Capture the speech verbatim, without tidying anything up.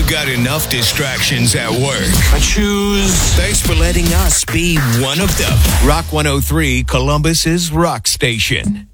You got enough distractions at work. I choose. Thanks for letting us be one of them. Rock one oh three, Columbus's rock station.